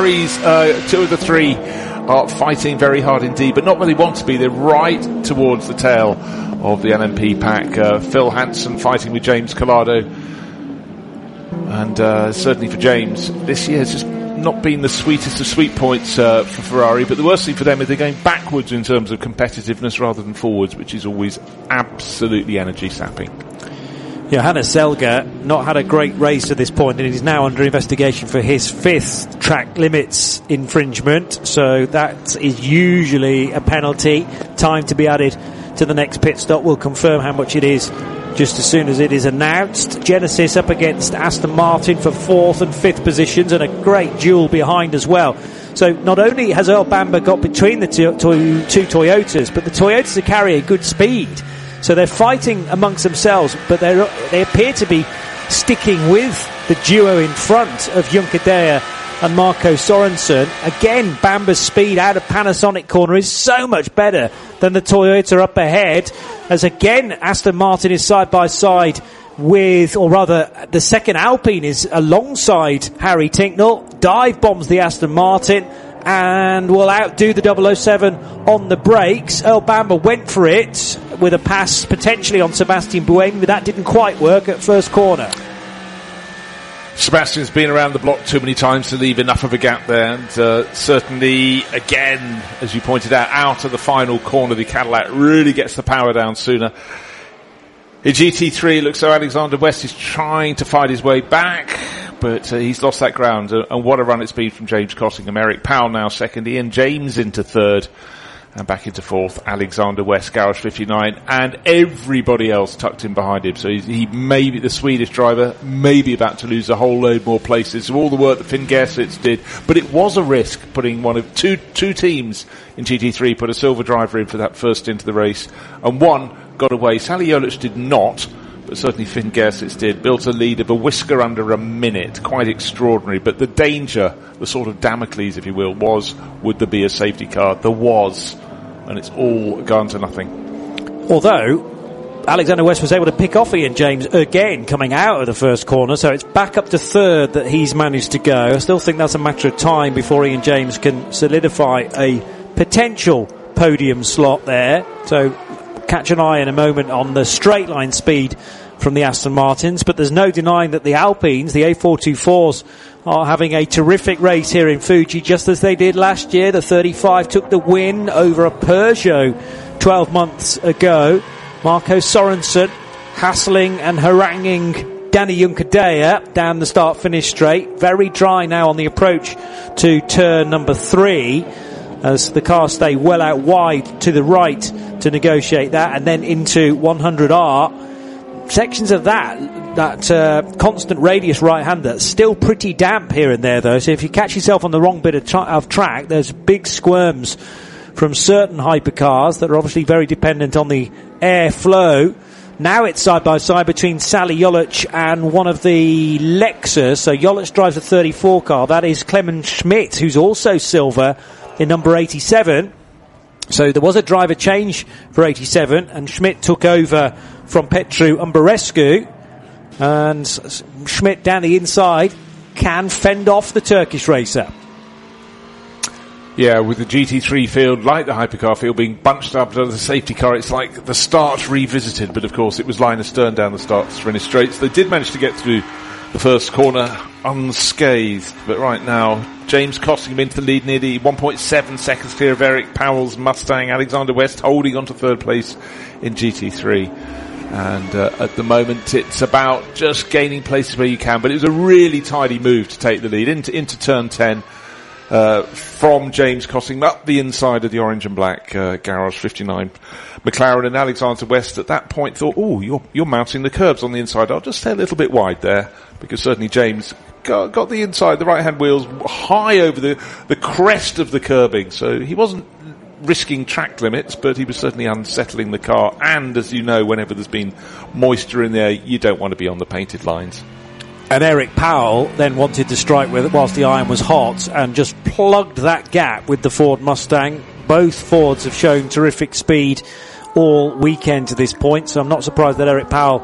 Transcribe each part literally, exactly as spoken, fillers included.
Ferraris, uh, two of the three are fighting very hard indeed, but not where they want to be. They're right towards the tail of the L M P pack. Uh, Phil Hanson fighting with James Collado. And uh, certainly for James, this year has just not been the sweetest of sweet points uh, for Ferrari, but the worst thing for them is they're going backwards in terms of competitiveness rather than forwards, which is always absolutely energy sapping. Johannes Zelger not had a great race to this point, and he's now under investigation for his fifth track limits infringement, so that is usually a penalty. Time to be added to the next pit stop. We'll confirm how much it is just as soon as it is announced. Genesis up against Aston Martin for fourth and fifth positions, and a great duel behind as well. So not only has Earl Bamber got between the two, two, two Toyotas, but the Toyotas are carrying good speed. So they're fighting amongst themselves, but they they appear to be sticking with the duo in front of Juncadella and Marco Sorensen. Again, Bamber's speed out of Panasonic corner is so much better than the Toyota up ahead, as again Aston Martin is side by side with, or rather the second Alpine is alongside Harry Tincknell. Dive bombs the Aston Martin and will outdo the double oh seven on the brakes. Earl Bamber went for it with a pass potentially on Sebastian Buemi, but that didn't quite work at first corner. Sebastian's been around the block too many times to leave enough of a gap there, and uh, certainly, again, as you pointed out, out of the final corner, the Cadillac really gets the power down sooner. In G T three, it looks like Alexander West is trying to fight his way back, but uh, he's lost that ground, uh, and what a run it's been from James Cossingham. Eric Powell now second, Ian James into third, and back into fourth, Alexander West, Garage fifty-nine, and everybody else tucked in behind him. So he's, he may be, the Swedish driver, may be about to lose a whole load more places. So all the work that Finn Gersitz did, but it was a risk putting one of two two teams in G T three, put a silver driver in for that first into the race, and one got away. Sally Jolic did not, but certainly Finn Gersitz did. Built a lead of a whisker under a minute. Quite extraordinary. But the danger, the sort of Damocles, if you will, was, would there be a safety car? There was. And it's all gone to nothing. Although Alexander West was able to pick off Ian James again coming out of the first corner, so it's back up to third that he's managed to go. I still think that's a matter of time before Ian James can solidify a potential podium slot there. So catch an eye in a moment on the straight line speed from the Aston Martins, but there's no denying that the Alpines, the A four twenty-fours, are having a terrific race here in Fuji, just as they did last year. The thirty-five took the win over a Peugeot twelve months ago. Marco Sorensen hassling and haranguing Danny Juncadella down the start-finish straight. Very dry now on the approach to turn number three, as the cars stay well out wide to the right to negotiate that, and then into one hundred R. Sections of that, that uh, constant radius right-hander, still pretty damp here and there, though. So if you catch yourself on the wrong bit of, tra- of track, there's big squirms from certain hypercars that are obviously very dependent on the airflow. Now it's side-by-side between Sally Jolic and one of the Lexus. So Jolic drives a thirty-four car. That is Clemens Schmidt, who's also silver in number eighty-seven. So there was a driver change for eighty-seven, and Schmidt took over from Petru Umberescu, and Schmidt down the inside can fend off the Turkish racer. Yeah, with the G T three field, like the hypercar field, being bunched up under the safety car, it's like the start revisited, but of course it was Linus Stern down the start finish straights. They did manage to get through the first corner unscathed, but right now James Cossingham into the lead, nearly one point seven seconds clear of Eric Powell's Mustang. Alexander West holding on to third place in G T three. And uh, at the moment it's about just gaining places where you can, but it was a really tidy move to take the lead into into turn ten uh, from James Cossingham up the inside of the orange and black uh, Garage fifty-nine McLaren, and Alexander West at that point thought, oh, you're you're mounting the curbs on the inside, I'll just stay a little bit wide there, because certainly James got, got the inside, the right hand wheels high over the the crest of the curbing, so he wasn't risking track limits, but he was certainly unsettling the car. And as you know, whenever there's been moisture in there, you don't want to be on the painted lines. And Eric Powell then wanted to strike with it whilst the iron was hot, and just plugged that gap with the Ford Mustang. Both Fords have shown terrific speed all weekend to this point, so I'm not surprised that Eric Powell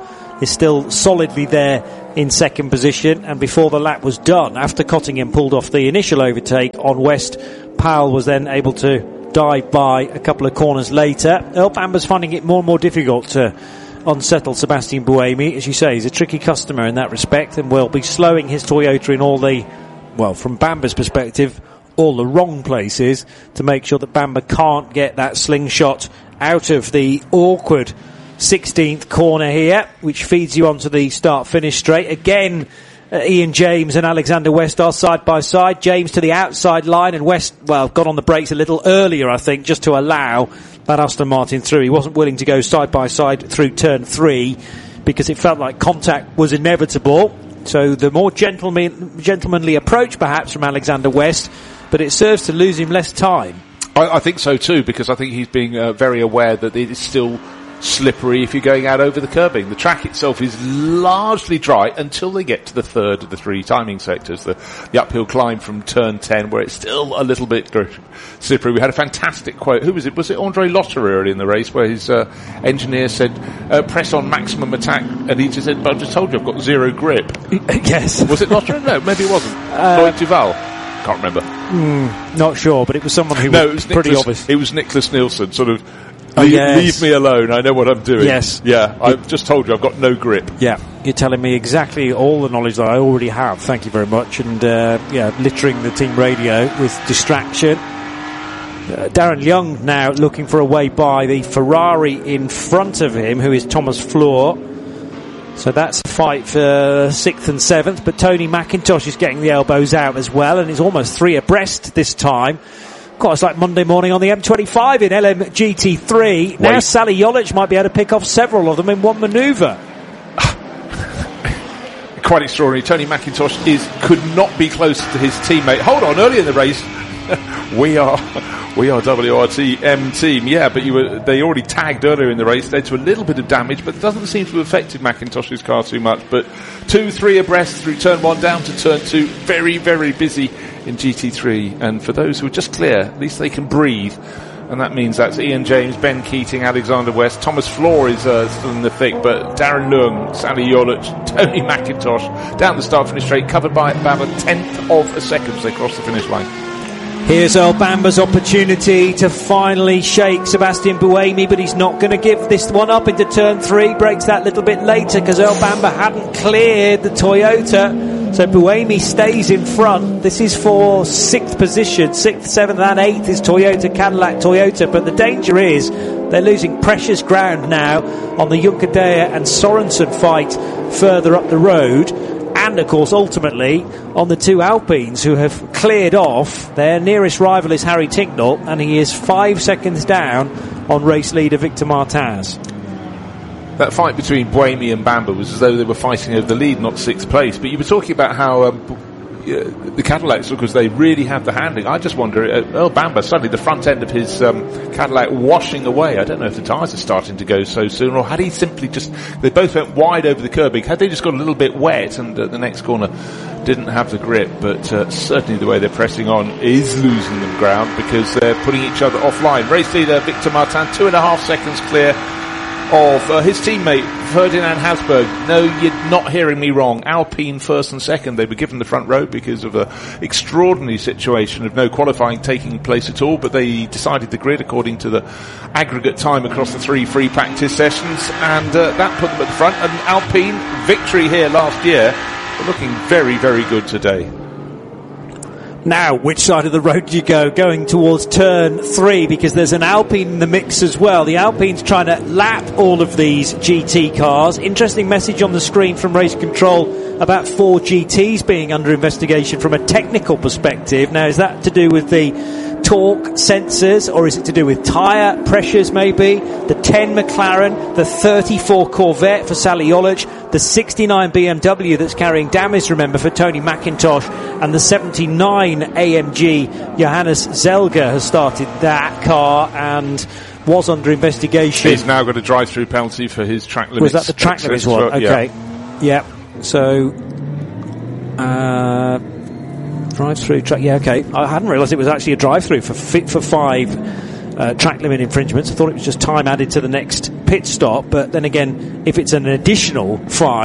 is still solidly there in second position. And before the lap was done, after Cottingham pulled off the initial overtake on West, Powell was then able to dive by a couple of corners later. Earl Bamber's finding it more and more difficult to unsettle Sebastian Buemi. As you say, he's a tricky customer in that respect, and will be slowing his Toyota in all the, well, from Bamber's perspective, all the wrong places, to make sure that Bamber can't get that slingshot out of the awkward sixteenth corner here, which feeds you onto the start-finish straight. Again, uh, Ian James and Alexander West are side by side. James to the outside line, and West, well, got on the brakes a little earlier, I think, just to allow that Aston Martin through. He wasn't willing to go side by side through turn three because it felt like contact was inevitable. So the more gentleman, gentlemanly approach perhaps from Alexander West, but it serves to lose him less time. I, I think so too, because I think he's being uh, very aware that it is still slippery if you're going out over the curbing. The track itself is largely dry until they get to the third of the three timing sectors, the, the uphill climb from turn ten, where it's still a little bit slippery. We had a fantastic quote. Who was it? Was it Andre Lotterer early in the race, where his uh, engineer said, uh, press on maximum attack, and he just said, but I just told you I've got zero grip. Yes. Was it Lotterer? No, maybe it wasn't. Uh, Lloyd Duval. Can't remember. Mm, not sure, but it was someone who no, was, it was pretty Nicholas, obvious. It was Nicholas Nielsen, sort of, Oh, leave, yes. leave me alone, I know what I'm doing. Yes. Yeah, I've just told you I've got no grip. Yeah, you're telling me exactly all the knowledge that I already have. Thank you very much. And, uh, yeah, littering the team radio with distraction. Uh, Darren Young now looking for a way by the Ferrari in front of him, who is Thomas Floor. So that's a fight for sixth and seventh, but Tony McIntosh is getting the elbows out as well, and is almost three abreast this time. God, it's like Monday morning on the M twenty-five in L M G T three. Now Sally Jolich might be able to pick off several of them in one manoeuvre. Quite extraordinary. Tony McIntosh is could not be closer to his teammate. Hold on, early in the race, we are we are W R T M team. Yeah, but you were they already tagged earlier in the race, led to a little bit of damage, but it doesn't seem to have affected McIntosh's car too much. But two, three abreast through turn one down to turn two. Very, very busy in G T three, and for those who are just clear, at least they can breathe, and that means that's Ian James, Ben Keating, Alexander West, Thomas Floor is uh, still in the thick, but Darren Leung, Sally Jolich, Tony McIntosh down the start finish straight, covered by about a tenth of a second as they cross the finish line. Here's Earl Bamber's opportunity to finally shake Sebastian Buemi, but he's not going to give this one up into turn three. Breaks that little bit later because Earl Bamber hadn't cleared the Toyota. So Buemi stays in front. This is for sixth position. Sixth, seventh and eighth is Toyota, Cadillac, Toyota. But the danger is they're losing precious ground now on the Juncadella and Sorensen fight further up the road. And, of course, ultimately, on the two Alpines who have cleared off. Their nearest rival is Harry Tincknell, and he is five seconds down on race leader Victor Martins. That fight between Buemi and Bamber was as though they were fighting over the lead, not sixth place. But you were talking about how um, uh, the Cadillacs, because they really have the handling. I just wonder, uh, Earl Bamber, suddenly the front end of his um, Cadillac washing away. I don't know if the tyres are starting to go so soon, or had he simply just, they both went wide over the curbing, had they just got a little bit wet and uh, the next corner didn't have the grip. But uh, certainly the way they're pressing on is losing them ground, because they're putting each other offline. Race leader Victor Martin, two and a half seconds clear of uh, his teammate Ferdinand Hasberg. No, you're not hearing me wrong. Alpine first and second. They were given the front row because of an extraordinary situation of no qualifying taking place at all, but they decided the grid according to the aggregate time across the three free practice sessions, and uh, that put them at the front. An Alpine victory here last year, but looking very, very good today. Now, which side of the road do you go? Going towards turn three, because there's an Alpine in the mix as well. The Alpine's trying to lap all of these G T cars. Interesting message on the screen from Race Control about four G Ts being under investigation from a technical perspective. Now, is that to do with the torque sensors, or is it to do with tyre pressures maybe? The ten McLaren, the thirty-four Corvette for Sally Jolich, the sixty-nine B M W that's carrying damage, remember, for Tony McIntosh, and the seventy-nine A M G Johannes Zelger has started that car and was under investigation. He's now got a drive-through penalty for his track limits. Was that the track limits one? Well, okay. Yeah. yeah. So, uh, drive-through track. Yeah, okay. I hadn't realised it was actually a drive-through for fi- for five uh, track limit infringements. I thought it was just time added to the next pit stop, but then again, if it's an additional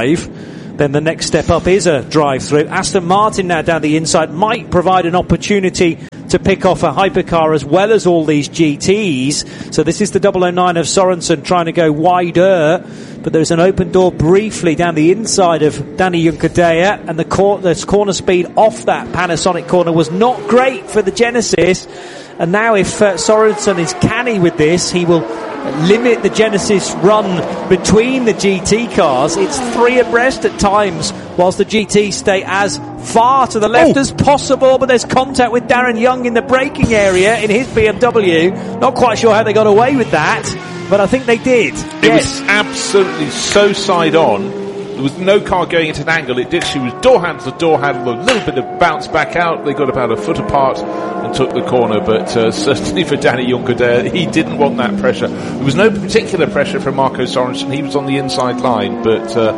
five, then the next step up is a drive-through. Aston Martin now down the inside might provide an opportunity to pick off a hypercar as well as all these G Ts. So this is the double oh nine of Sorensen trying to go wider, but there's an open door briefly down the inside of Danny Juncadella, and the, cor- the corner speed off that Panasonic corner was not great for the Genesis. And now if uh, Sorensen is canny with this, he will limit the Genesis run between the G T cars. It's three abreast at times, whilst the G Ts stay as far to the left oh. as possible, but there's contact with Darren Young in the braking area in his B M W. Not quite sure how they got away with that, but I think they did. It yes. was absolutely so side on. There was no car going into an angle. It literally was door handle to door handle, a little bit of bounce back out. They got about a foot apart and took the corner, but uh, certainly for Danny Juncadella, he didn't want that pressure. There was no particular pressure from Marco Sorensen. He was on the inside line, but uh,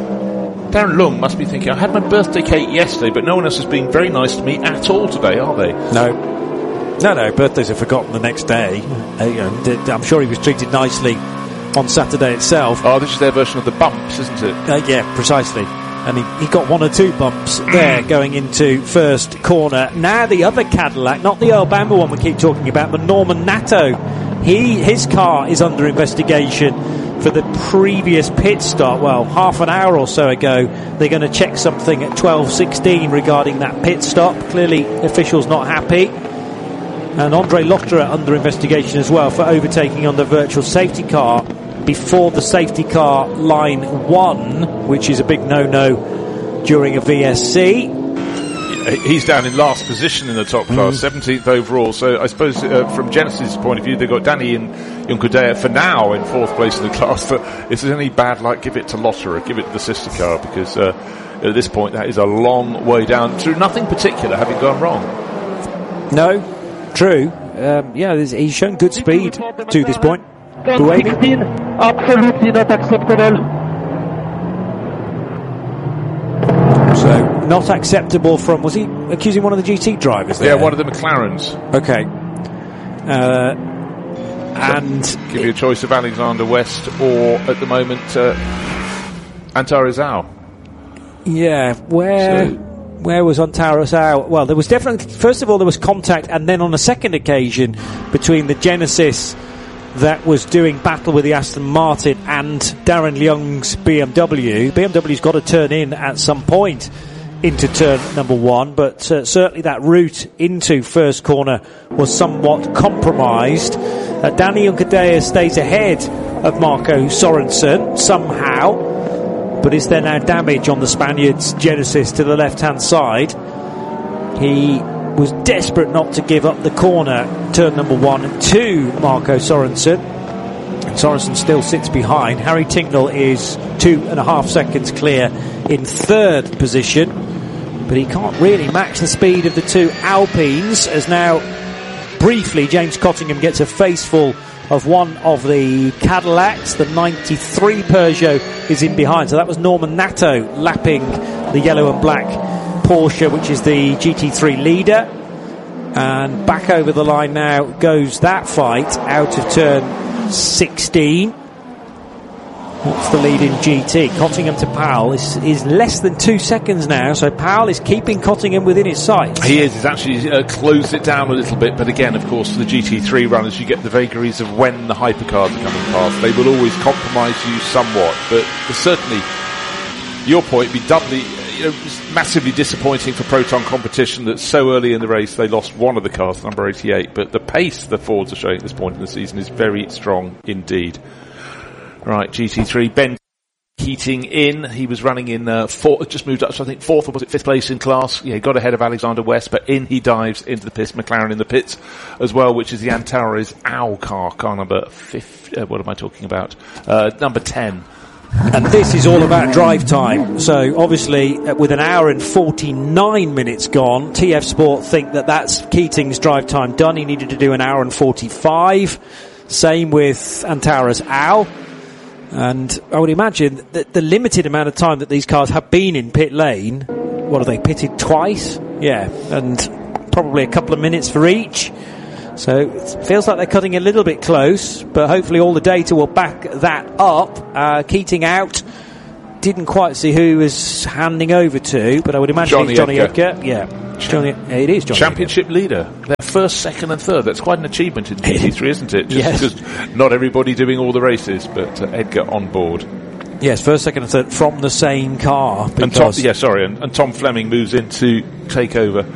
Darren Lung must be thinking, I had my birthday cake yesterday, but no one else has been very nice to me at all today, are they? No. No, no, birthdays are forgotten the next day. Uh, you know, I'm sure he was treated nicely on Saturday itself. Oh, this is their version of the bumps, isn't it? Uh, yeah, precisely. And he, he got one or two bumps there going into first corner. Now the other Cadillac, not the Earl Bamber one we keep talking about, but Norman Nato. He, his car is under investigation for the previous pit stop. Well, half an hour or so ago, they're going to check something at twelve sixteen regarding that pit stop. Clearly, officials not happy. And Andre Lotterer under investigation as well for overtaking on the virtual safety car before the safety car line one, which is a big no-no during a V S C. He's down in last position in the top class, mm. seventeenth overall. So I suppose uh, from Genesis' point of view, they've got Danny and Juncadella for now in fourth place in the class. But if there's any bad luck, give it to Lotterer, give it to the sister car, because uh, at this point that is a long way down through nothing particular having gone wrong. No, true. Um, yeah, he's shown good speed to this point. sixteen, absolutely not acceptable. So, not acceptable from, was he accusing one of the G T drivers there? Yeah, one of the McLarens. Okay. Uh, and... Give you a choice of Alexander West or, at the moment, uh, Antara Zhao. Yeah, where... So, Where was Antara Zhao? Well, there was definitely, first of all, there was contact, and then on a second occasion between the Genesis that was doing battle with the Aston Martin and Darren Young's B M W. B M W's got to turn in at some point into turn number one, but uh, certainly that route into first corner was somewhat compromised. Uh, Danny Juncadella stays ahead of Marco Sorensen somehow, but is there now damage on the Spaniard's Genesis to the left-hand side? He was desperate not to give up the corner, turn number one, to Marco Sorensen. Sorensen still sits behind. Harry Tincknell is two and a half seconds clear in third position, but he can't really match the speed of the two Alpines, as now briefly James Cottingham gets a faceful of one of the Cadillacs. The ninety-three Peugeot is in behind, so that was Norman Nato lapping the yellow and black Porsche, which is the G T three leader. And back over the line now goes that fight out of turn sixteen. What's the lead in G T? Cottingham to Powell is, is less than two seconds now, so Powell is keeping Cottingham within his sights. He is. He's actually uh, closed it down a little bit, but again, of course, for the G T three runners, you get the vagaries of when the hypercars are coming past. They will always compromise you somewhat, but certainly, your point, be doubly, you know, massively disappointing for Proton Competition that so early in the race they lost one of the cars, number eighty-eight, but the pace the Fords are showing at this point in the season is very strong indeed. Right, G T three, Ben Keating in. He was running in uh, fourth, just moved up to I think fourth or was it fifth place in class. Yeah, he got ahead of Alexander West, but in he dives into the pits. McLaren in the pits as well, which is the Antara's Owl car, car number fifty. Uh, what am I talking about? Uh, number ten. And this is all about drive time. So obviously, uh, with an hour and forty-nine minutes gone, T F Sport think that that's Keating's drive time done. He needed to do an hour and forty-five. Same with Antara's Owl. And I would imagine that the limited amount of time that these cars have been in pit lane, what are they, pitted twice? Yeah, and probably a couple of minutes for each. So it feels like they're cutting a little bit close, but hopefully all the data will back that up. Uh, Keating out. Didn't quite see who he was handing over to, but I would imagine Johnny it's Johnny Edgar. Edgar. Yeah, Johnny, it is Johnny Championship Edgar. Leader. Their first, second and third. That's quite an achievement in G T three, isn't it? Just yes. because not everybody doing all the races, but uh, Edgar on board. Yes, first, second and third from the same car. And Tom, yeah, sorry, and, and Tom Fleming moves in to take over.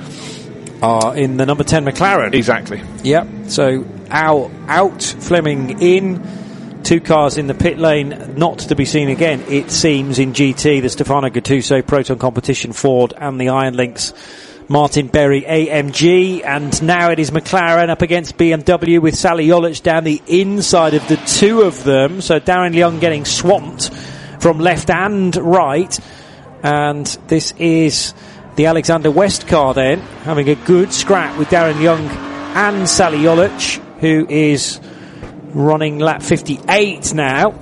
Uh, in the number ten McLaren. Exactly. Yep, so out, out Fleming in. Two cars in the pit lane, not to be seen again, it seems, in G T. The Stefano Gattuso Proton Competition Ford and the Iron Lynx Martin Berry A M G. And now it is McLaren up against B M W with Sally Jolich down the inside of the two of them. So Darren Young getting swamped from left and right. And this is the Alexander West car then, having a good scrap with Darren Young and Sally Jolich, who is running lap fifty-eight now,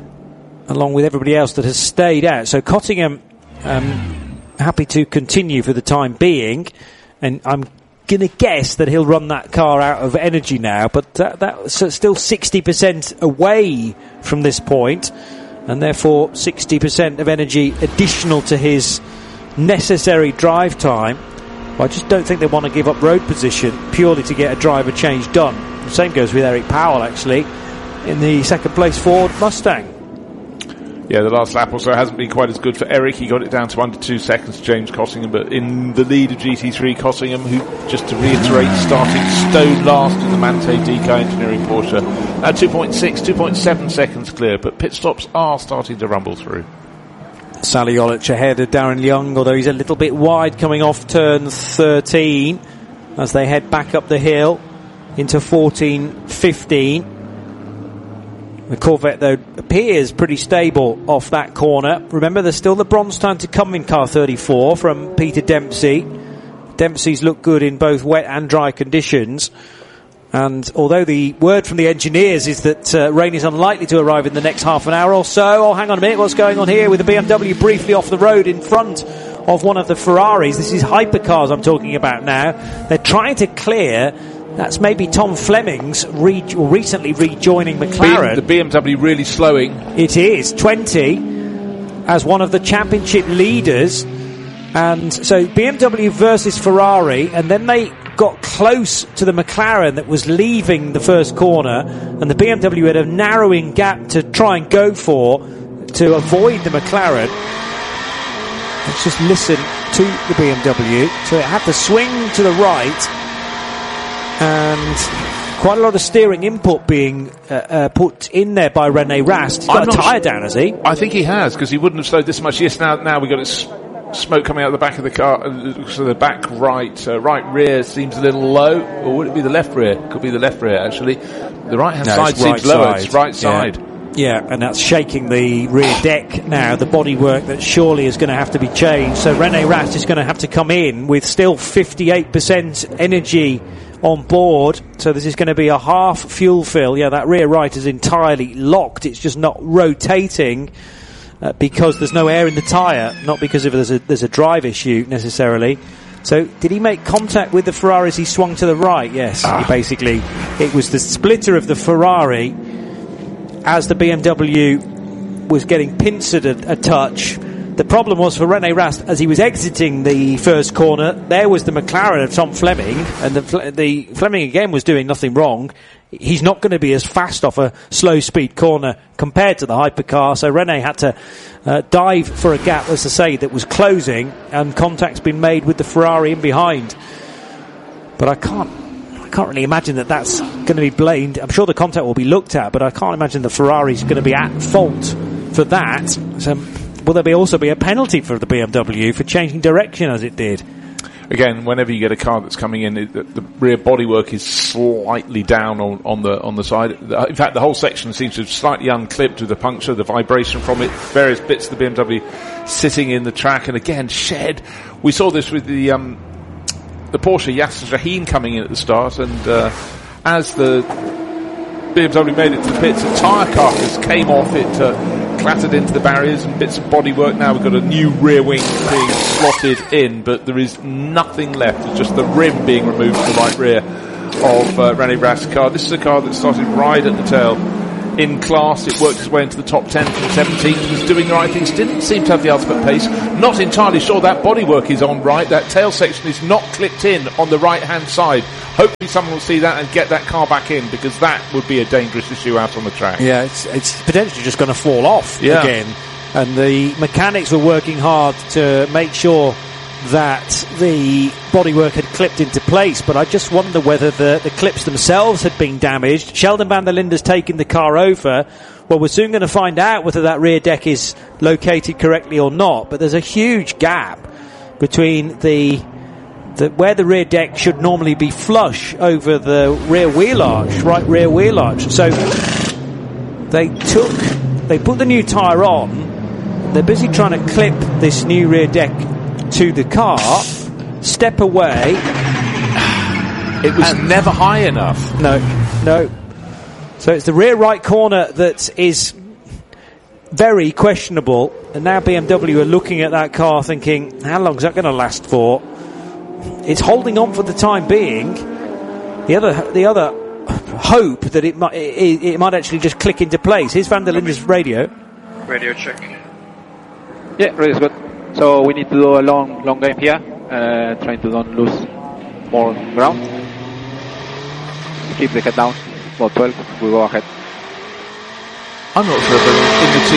along with everybody else that has stayed out. So Cottingham um, happy to continue for the time being, and I'm going to guess that he'll run that car out of energy now, but that, that's still sixty percent away from this point, and therefore sixty percent of energy additional to his necessary drive time. Well, I just don't think they want to give up road position purely to get a driver change done. The same goes with Eric Powell, actually, in the second place Ford Mustang. Yeah, the last lap also hasn't been quite as good for Eric. He got it down to under two seconds to James Cossingham, but in the lead of G T three, Cossingham, who, just to reiterate, started stone last in the Mante D K Engineering Porsche. Now two point six, two point seven seconds clear, but pit stops are starting to rumble through. Sally Jolich ahead of Darren Young, although he's a little bit wide coming off turn thirteen as they head back up the hill into fourteen fifteen. The Corvette, though, appears pretty stable off that corner. Remember, there's still the bronze time to come in car thirty-four from Peter Dempsey. Dempsey's looked good in both wet and dry conditions. And although the word from the engineers is that uh, rain is unlikely to arrive in the next half an hour or so, oh, hang on a minute, what's going on here with the B M W briefly off the road in front of one of the Ferraris? This is hypercars I'm talking about now. They're trying to clear. That's maybe Tom Fleming's re- recently rejoining McLaren. The B M W really slowing. It is twenty as one of the championship leaders. And so B M W versus Ferrari, and then they got close to the McLaren that was leaving the first corner, and the B M W had a narrowing gap to try and go for to avoid the McLaren. Let's just listen to the B M W. So it had to swing to the right, and quite a lot of steering input being uh, uh, put in there by Rene Rast. He's got I'm a tyre sh- down, has he? I think he has, because he wouldn't have slowed this much. Yes, now now we got it. S- Smoke coming out the back of the car, so the back right, uh, right rear seems a little low, or would it be the left rear? Could be the left rear, actually. The right hand no, side it's seems right lower, side. it's right Yeah. side. Yeah, and that's shaking the rear deck now, the bodywork that surely is going to have to be changed. So Rene Rast is going to have to come in with still fifty-eight percent energy on board. So this is going to be a half fuel fill. Yeah, that rear right is entirely locked. It's just not rotating. Uh, because there's no air in the tyre, not because of there's a, there's a drive issue necessarily. So did he make contact with the Ferrari as he swung to the right? Yes, ah. he basically, it was the splitter of the Ferrari as the B M W was getting pincered a, a touch. The problem was for Rene Rast, as he was exiting the first corner, there was the McLaren of Tom Fleming, and the, the Fleming again was doing nothing wrong. He's not going to be as fast off a slow speed corner compared to the hypercar, so Rene had to uh, dive for a gap, as I say, that was closing, and contact's been made with the Ferrari in behind. But I can't I can't really imagine that that's going to be blamed. I'm sure the contact will be looked at, but I can't imagine the Ferrari's going to be at fault for that. So will there be also be a penalty for the B M W for changing direction as it did? Again, whenever you get a car that's coming in, it, the, the rear bodywork is slightly down on, on the on the side. In fact, the whole section seems to have slightly unclipped with the puncture, the vibration from it, various bits of the B M W sitting in the track, and again, shed. We saw this with the um, the Porsche Yasser Shahin coming in at the start, and uh, as the B M W made it to the pits, a tyre carcass came off it, uh, clattered into the barriers and bits of bodywork. Now we've got a new rear wing being slotted in, but there is nothing left. It's just the rim being removed from the right rear. of uh, René Rast's car. This is a car that started right at the tail in class. It worked its way into the top ten from seventeenth, was doing the right things, didn't seem to have the ultimate pace. Not entirely sure that bodywork is on right. That tail section is not clipped in on the right hand side. Hopefully someone will see that and get that car back in, because that would be a dangerous issue out on the track. Yeah, it's, it's potentially just going to fall off yeah. again. And the mechanics were working hard to make sure that the bodywork had clipped into place, but I just wonder whether the, the clips themselves had been damaged. Sheldon van der Linde's taken the car over. Well, we're soon going to find out whether that rear deck is located correctly or not, but there's a huge gap between the, the where the rear deck should normally be flush over the rear wheel arch, right rear wheel arch. So they took, they put the new tyre on, they're busy trying to clip this new rear deck to the car, step away. It was never high enough. No, no. So it's the rear right corner that is very questionable, and now B M W are looking at that car thinking, how long is that going to last for? It's holding on for the time being. The other, the other hope that it might, it, it might actually just click into place. Here's van der Linde's radio. Radio check. Yeah, radio is good. So we need to do a long, long game here, uh, trying to don't lose more ground. Keep the head down, about twelve, we go ahead. I'm not sure if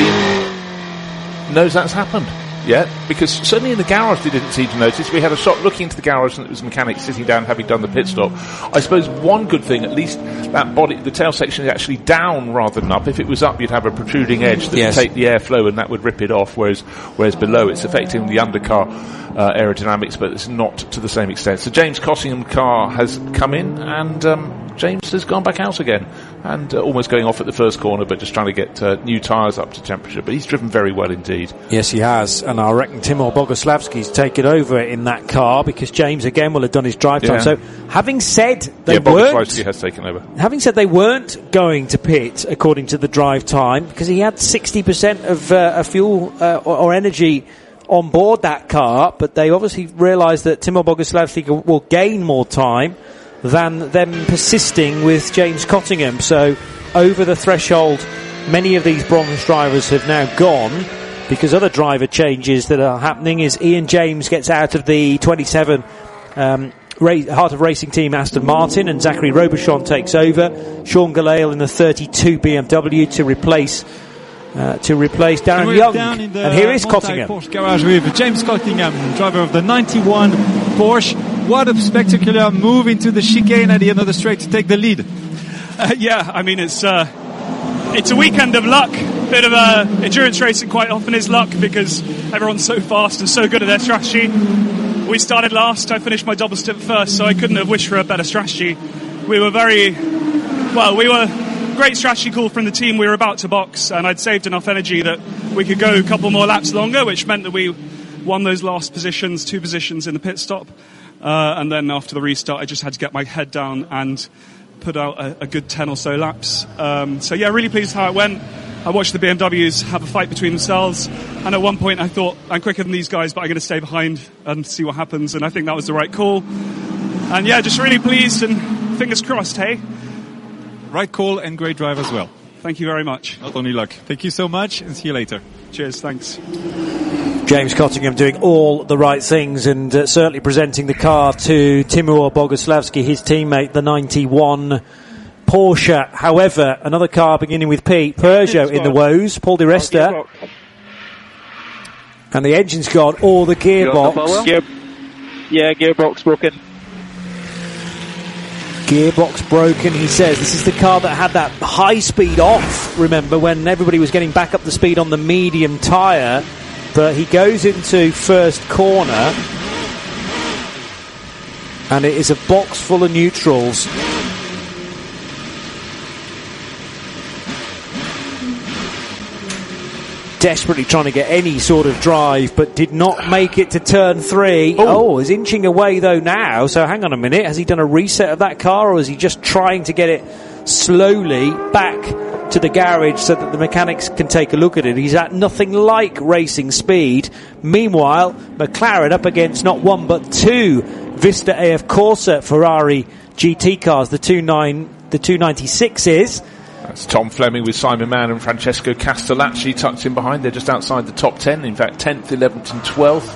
in the team knows that's happened yet, because certainly in the garage they didn't seem to notice. We had a shot looking into the garage and it was mechanics sitting down having done the pit stop. I suppose one good thing, at least that body, the tail section is actually down rather than up. If it was up, you'd have a protruding edge that yes. would take the airflow and that would rip it off, whereas whereas below it's affecting the undercar uh, aerodynamics, but it's not to the same extent. So James Cottingham's car has come in, and um, James has gone back out again, and uh, almost going off at the first corner, but just trying to get uh, new tyres up to temperature. But he's driven very well indeed. Yes, he has, and I reckon Timur Boguslavski's taken over in that car, because James again will have done his drive time. Yeah. So, having said they yeah, weren't, Boguslavski has taken over. Having said they weren't going to pit according to the drive time, because he had sixty percent of uh, fuel uh, or, or energy on board that car, but they obviously realised that Timur Boguslavski will gain more time than them persisting with James Cottingham. So over the threshold, many of these bronze drivers have now gone, because other driver changes that are happening is Ian James gets out of the twenty-seven um, ra- Heart of Racing team Aston Martin, and Zachary Robichon takes over. Sean Gelael in the thirty-two B M W to replace Uh, to replace Darren Young. And here is Cottingham. Porsche garage with James Cottingham, driver of the ninety-one Porsche. What a spectacular move into the chicane at the end of the straight to take the lead. Uh, yeah, I mean, it's uh, it's a weekend of luck. Bit of uh, endurance racing quite often is luck, because everyone's so fast and so good at their strategy. We started last, I finished my double stint first, so I couldn't have wished for a better strategy. We were very, well, we were great strategy call from the team. We were about to box, and I'd saved enough energy that we could go a couple more laps longer, which meant that we won those last positions, two positions in the pit stop. Uh, and then after the restart, I just had to get my head down and put out a, a good ten or so laps. Um, so yeah, really pleased how it went. I watched the B M Ws have a fight between themselves, and at one point I thought, I'm quicker than these guys, but I'm going to stay behind and see what happens, and I think that was the right call. And yeah, just really pleased, and fingers crossed, hey? Right call and great drive as well. Thank you very much. Not only luck. Thank you so much, and see you later. Cheers, thanks. James Cottingham doing all the right things, and uh, certainly presenting the car to Timur Boguslavski, his teammate, the ninety-one Porsche. However, another car beginning with P, Peugeot in the woes, Paul Di Resta. And the engine's gone, or the gearbox. Gear, yeah, gearbox broken. Gearbox broken, he says. This is the car that had that high speed off, remember, when everybody was getting back up the speed on the medium tyre. But he goes into first corner, and it is a box full of neutrals. Desperately trying to get any sort of drive, but did not make it to turn three. Oh, oh is inching away though now. So hang on a minute. Has he done a reset of that car, or is he just trying to get it slowly back to the garage so that the mechanics can take a look at it? He's at nothing like racing speed. Meanwhile, McLaren up against not one but two Vista A F Corsa Ferrari G T cars, the two nine, the two ninety-sixes. That's Tom Fleming with Simon Mann and Francesco Castellacci tucked in behind. They're just outside the top ten, in fact tenth, eleventh and twelfth.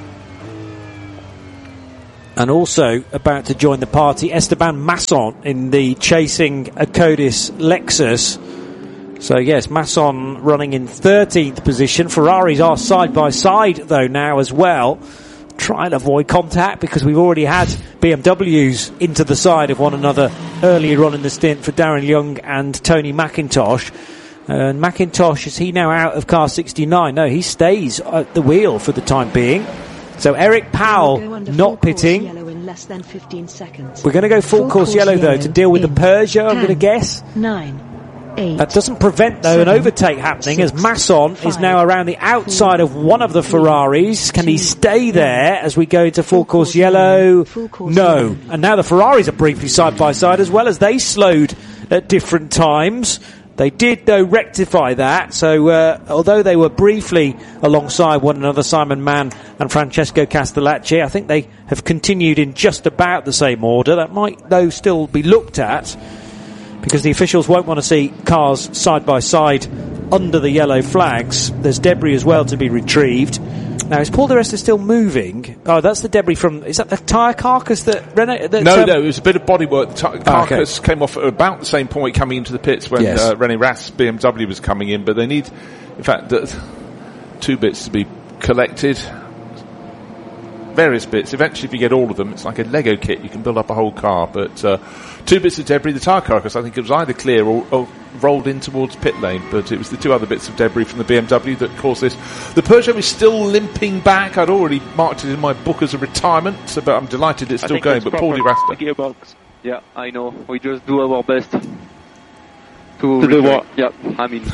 And also about to join the party, Esteban Masson in the chasing Acodis Lexus. So yes, Masson running in thirteenth position. Ferraris are side by side though now as well. Try and avoid contact because we've already had B M Ws into the side of one another earlier on in the stint for Darren Young and Tony McIntosh. And McIntosh, is he now out of car sixty-nine? No, he stays at the wheel for the time being. So Eric Powell not pitting. In less than fifteen seconds. We're going to go full, full course, course yellow, yellow though to deal with the Peugeot, ten, I'm going to guess. Nine. Eight, that doesn't prevent, though, seven, an overtake happening six, as Masson five, is now around the outside four, of one of the Ferraris. Can two, he stay there as we go to full, full course, course yellow? Full course no. Yellow. And now the Ferraris are briefly side by side as well, as they slowed at different times. They did, though, rectify that. So, uh, although they were briefly alongside one another, Simon Mann and Francesco Castellacci, I think they have continued in just about the same order. That might, though, still be looked at, because the officials won't want to see cars side by side under the yellow flags. There's debris as well to be retrieved. Now, is Paul di Resta still moving? Oh, that's the debris from... Is that the tyre carcass that... René, that no, um, no, it was a bit of bodywork. The t- carcass oh, okay. came off at about the same point coming into the pits when yes. uh, René Rast's B M W was coming in, but they need, in fact, the, two bits to be collected. Various bits. Eventually, if you get all of them, it's like a Lego kit. You can build up a whole car, but uh, two bits of debris. The tyre carcass, I think it was either clear or, or rolled in towards pit lane, but it was the two other bits of debris from the B M W that caused this. The Peugeot is still limping back. I'd already marked it in my book as a retirement, so, but I'm delighted it's still going. But Paul di Resta, gearbox. Yeah, I know. We just do our best to, to do what? Yeah, I mean.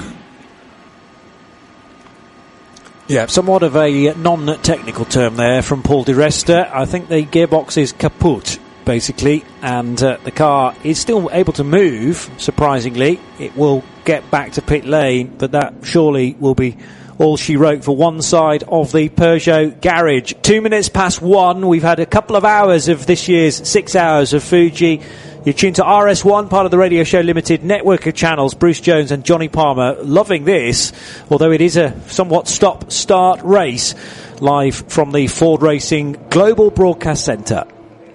Yeah, somewhat of a non-technical term there from Paul di Resta. I think the gearbox is kaput, basically, and uh, the car is still able to move, surprisingly. It will get back to pit lane, but that surely will be all she wrote for one side of the Peugeot garage. Two minutes past one. We've had a couple of hours of this year's six hours of Fuji. You're tuned to R S one, part of the Radio Show Limited network of channels. Bruce Jones and Johnny Palmer loving this, although it is a somewhat stop-start race, live from the Ford Racing Global Broadcast Centre.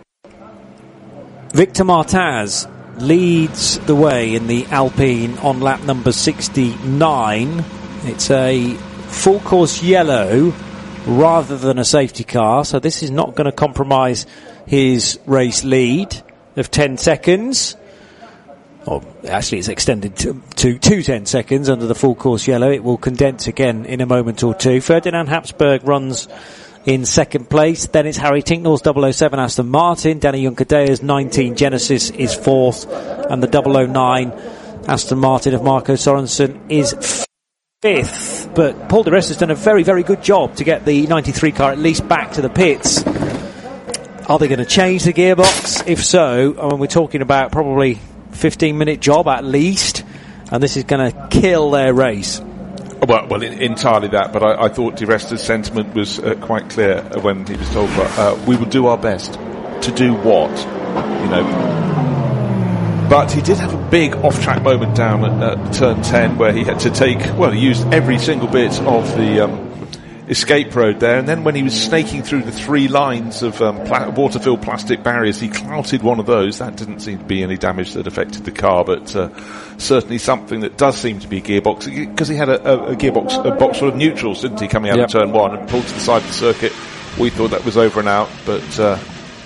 Victor Martaz leads the way in the Alpine on lap number sixty-nine. It's a full course yellow rather than a safety car, so this is not going to compromise his race lead of ten seconds. Or actually it's extended to, to, to ten seconds under the full course yellow. It will condense again in a moment or two. Ferdinand Habsburg runs in second place. Then it's Harry Tinknell's double oh seven Aston Martin. Danny Juncadea's nineteen Genesis is fourth. And the double oh nine Aston Martin of Marco Sorensen is fifth. But Paul di Resta has done a very, very good job to get the ninety-three car at least back to the pits. Are they going to change the gearbox? If so, I mean, we're talking about probably fifteen minute job at least, and this is going to kill their race. Well, well, entirely that, but I, I thought di Resta's sentiment was uh, quite clear when he was told, uh, we will do our best. To do what? You know. But he did have a big off-track moment down at, at turn ten where he had to take, well, he used every single bit of the um, escape road there, and then when he was snaking through the three lines of um, pla- water-filled plastic barriers, he clouted one of those. That didn't seem to be any damage that affected the car, but uh, certainly something that does seem to be a gearbox, because he had a, a, a gearbox a box full of neutrals, didn't he, coming out yep. of turn one and pulled to the side of the circuit. We thought that was over and out, but uh,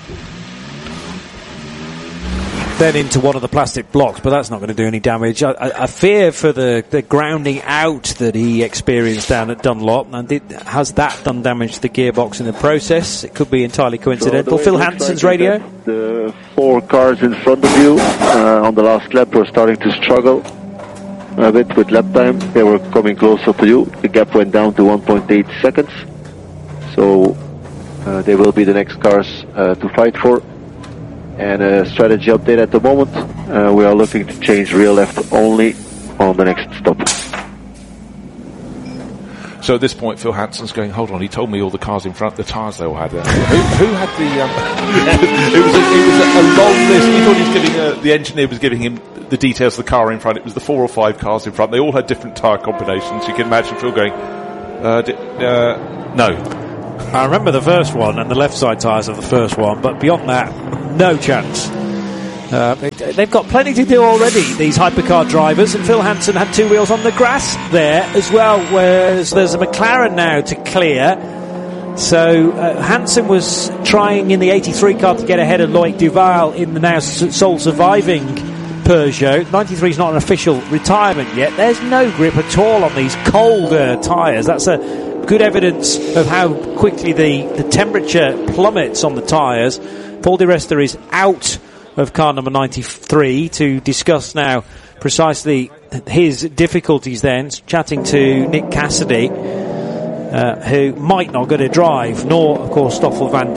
then into one of the plastic blocks, but that's not going to do any damage. I, I, I fear for the, the grounding out that he experienced down at Dunlop, and did, has that done damage to the gearbox in the process? It could be entirely coincidental. So Phil Hansen's like radio. The four cars in front of you uh, on the last lap were starting to struggle a bit with lap time. They were coming closer to you. The gap went down to one point eight seconds. So uh, they will be the next cars uh, to fight for. And a strategy update at the moment. Uh, we are looking to change rear left only on the next stop. So at this point, Phil Hanson's going, hold on, he told me all the cars in front, the tyres they all had there. who, who had the... Um, it was, a, it was a, a long list. He thought he was giving... A, the engineer was giving him the details of the car in front. It was the four or five cars in front. They all had different tyre combinations. You can imagine Phil going, uh, di- uh, no. I remember the first one and the left side tyres of the first one, but beyond that, no chance. Uh, they've got plenty to do already, these hypercar drivers, and Phil Hanson had two wheels on the grass there as well, whereas there's a McLaren now to clear. So uh, Hanson was trying in the eighty-three car to get ahead of Loic Duval in the now s- sole surviving Peugeot. ninety-three is not an official retirement yet. There's no grip at all on these colder tyres. That's a good evidence of how quickly the, the temperature plummets on the tyres. Paul di Resta is out of car number ninety-three to discuss now precisely his difficulties then, chatting to Nick Cassidy, uh, who might not get a drive, nor, of course, Stoffel Van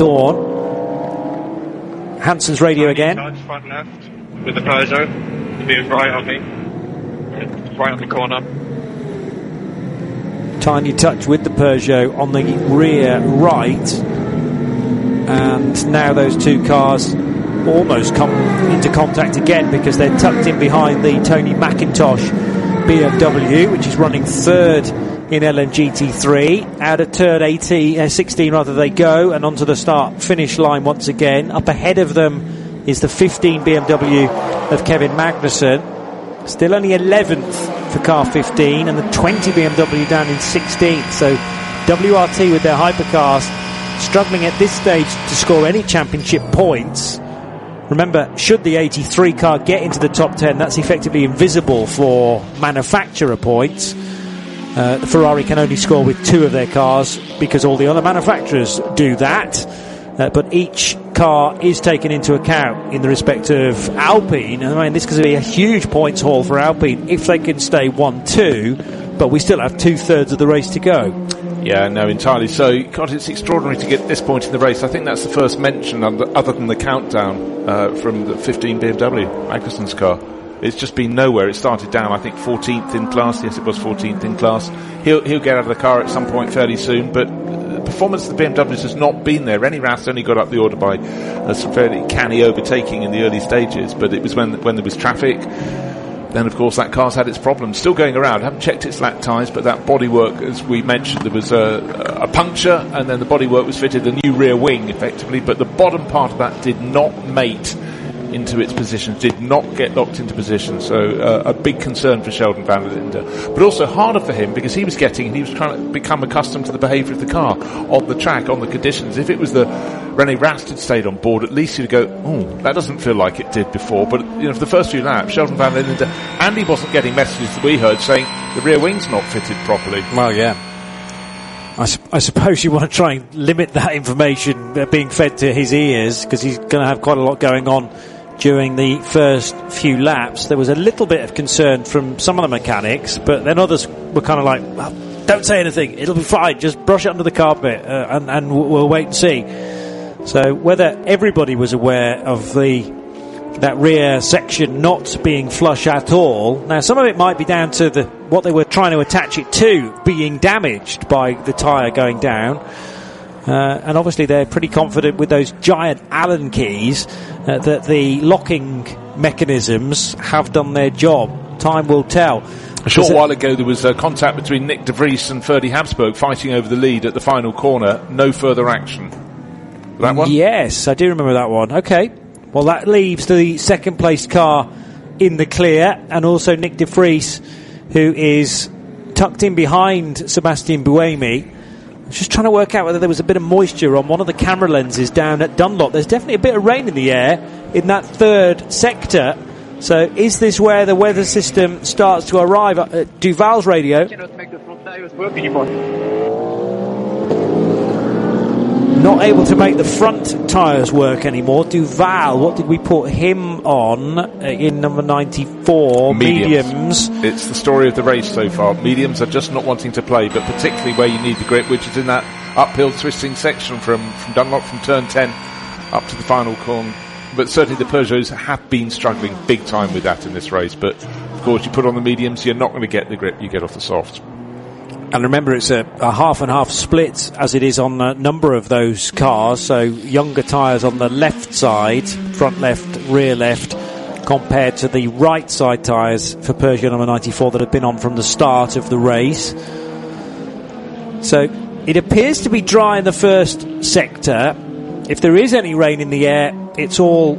Dorn. Hanson's radio again. Front left with the Peugeot, to be right on me, right on the corner. Tiny touch with the Peugeot on the rear right, and now those two cars almost come into contact again because they're tucked in behind the Tony McIntosh B M W, which is running third in L M G T three. Out of turn eighteen, uh, sixteen rather they go, and onto the start finish line once again. Up ahead of them is the fifteen B M W of Kevin Magnussen, still only eleventh for car fifteen, and the twenty B M W down in sixteenth. So W R T with their hypercars struggling at this stage to score any championship points. Remember, should the eighty-three car get into the top ten, that's effectively invisible for manufacturer points. Uh, Ferrari can only score with two of their cars because all the other manufacturers do that. Uh, but each car is taken into account in the respect of Alpine. I mean, this could be a huge points haul for Alpine if they can stay one two, but we still have two-thirds of the race to go. Yeah, no, entirely so. God, it's extraordinary to get this point in the race. I think that's the first mention, under, other than the countdown, uh, from the fifteen B M W, Magnussen's car. It's just been nowhere. It started down, I think, fourteenth in class. Yes, it was fourteenth in class. He'll, he'll get out of the car at some point fairly soon, but uh, performance of the B M Ws has not been there. Rennie Rast only got up the order by uh, some fairly canny overtaking in the early stages, but it was when, when there was traffic. Then, of course, that car's had its problems. Still going around. I haven't checked its lap times, but that bodywork, as we mentioned, there was a, a puncture, and then the bodywork was fitted a new rear wing, effectively. But the bottom part of that did not mate into its position, did not get locked into position. So uh, a big concern for Sheldon van der Linde. But also harder for him because he was getting, he was trying to become accustomed to the behaviour of the car on the track, on the conditions. If it was the Rennie Rast had stayed on board, at least he'd go, oh, that doesn't feel like it did before. But, you know, for the first few laps, Sheldon van der Linde, and he wasn't getting messages that we heard saying the rear wing's not fitted properly. Well, yeah. I, su- I suppose you want to try and limit that information uh, being fed to his ears, because he's going to have quite a lot going on during the first few laps. There was a little bit of concern from some of the mechanics, but then others were kind of like, well, don't say anything, it'll be fine, just brush it under the carpet, uh, and, and we'll wait and see. So whether everybody was aware of the that rear section not being flush at all, now some of it might be down to the what they were trying to attach it to being damaged by the tyre going down. Uh, and obviously they're pretty confident with those giant Allen keys uh, that the locking mechanisms have done their job. Time will tell. A short while ago there was uh, contact between Nick de Vries and Ferdy Habsburg fighting over the lead at the final corner. No further action. That one? Yes, I do remember that one. Okay. Well, that leaves the second placed car in the clear, and also Nick de Vries, who is tucked in behind Sebastian Buemi. Just trying to work out whether there was a bit of moisture on one of the camera lenses down at Dunlop. There's definitely a bit of rain in the air in that third sector. So is this where the weather system starts to arrive? Uh, Duval's radio. I cannot make the front tires work anymore. Not able to make the front tyres work anymore. Duval, what did we put him on uh, in number ninety-four? Mediums. Mediums. It's the story of the race so far. Mediums are just not wanting to play, but particularly where you need the grip, which is in that uphill twisting section from, from Dunlop from turn ten up to the final corner. But certainly the Peugeots have been struggling big time with that in this race. But, of course, you put on the mediums, you're not going to get the grip you get off the softs. And remember, it's a, a half and half split, as it is on a number of those cars. So younger tyres on the left side, front left, rear left, compared to the right side tyres for Peugeot number ninety-four that have been on from the start of the race. So it appears to be dry in the first sector. If there is any rain in the air, it's all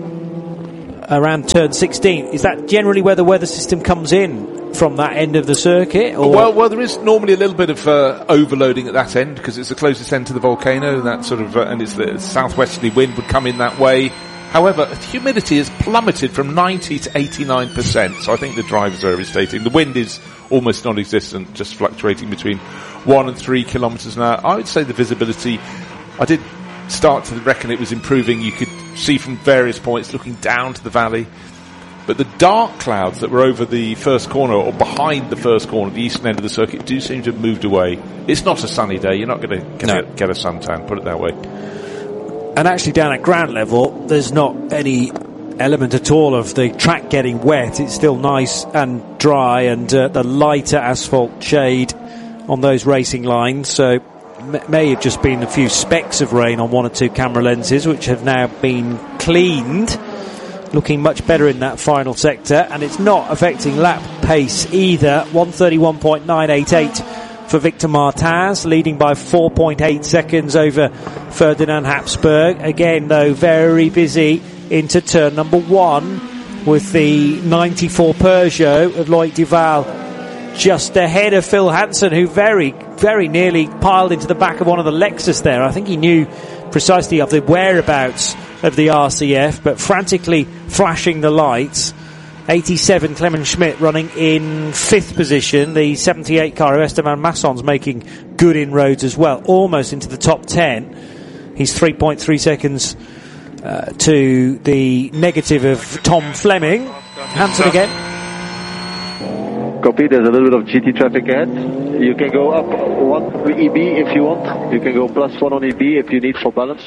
around turn sixteen. Is that generally where the weather system comes in, from that end of the circuit? Or? Well, well, there is normally a little bit of uh, overloading at that end because it's the closest end to the volcano, and that sort of, uh, and it's the southwesterly wind would come in that way. However, humidity has plummeted from ninety to eighty-nine percent, so I think the drivers are overstating. The wind is almost non-existent, just fluctuating between one and three kilometres an hour. I would say the visibility, I did start to reckon it was improving. You could see from various points looking down to the valley. But the dark clouds that were over the first corner, or behind the first corner, the eastern end of the circuit, do seem to have moved away. It's not a sunny day. You're not going to get, no. a, get a suntan, put it that way. And actually down at ground level, there's not any element at all of the track getting wet. It's still nice and dry, and uh, the lighter asphalt shade on those racing lines. So m- may have just been a few specks of rain on one or two camera lenses, which have now been cleaned. Looking much better in that final sector, and it's not affecting lap pace either. one thirty-one point nine eight eight for Victor Martins, leading by four point eight seconds over Ferdinand Habsburg. Again, though, very busy into turn number one with the ninety-four Peugeot of Loic Duval just ahead of Phil Hansen, who very, very nearly piled into the back of one of the Lexus there. I think he knew precisely of the whereabouts of the R C F, but frantically flashing the lights. eighty-seven Clement Schmidt running in fifth position. The seventy-eight car of Esteban Masson's making good inroads as well, almost into the top ten. He's three point three seconds uh, to the negative of Tom Fleming. Hansen again. Copy, there's a little bit of G T traffic ahead. You can go up one E B if you want. You can go plus one on E B if you need for balance.